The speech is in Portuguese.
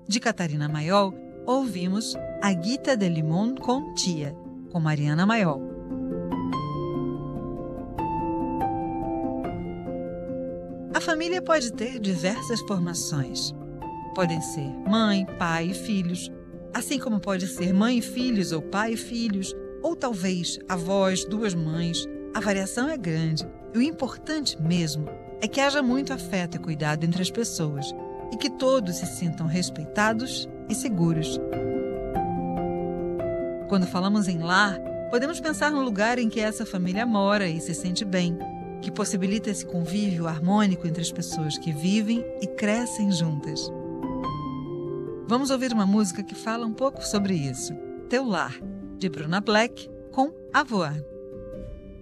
De Catarina Mayol, ouvimos A Guita de Limón com Tia, com Mariana Mayol. A família pode ter diversas formações. Podem ser mãe, pai e filhos, assim como pode ser mãe e filhos ou pai e filhos, ou talvez avós, duas mães. A variação é grande e o importante mesmo é que haja muito afeto e cuidado entre as pessoas e que todos se sintam respeitados e seguros. Quando falamos em lar, podemos pensar no lugar em que essa família mora e se sente bem, que possibilita esse convívio harmônico entre as pessoas que vivem e crescem juntas. Vamos ouvir uma música que fala um pouco sobre isso. Teu Lar, de Bruna Black, com A Voar.